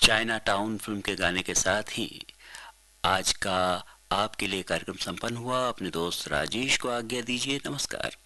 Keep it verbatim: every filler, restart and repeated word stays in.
China town film के गाने के साथ ही आज का आपके लिए कार्यक्रम संपन्न हुआ। अपने दोस्त राजेश को आज्ञा दीजिए। नमस्कार।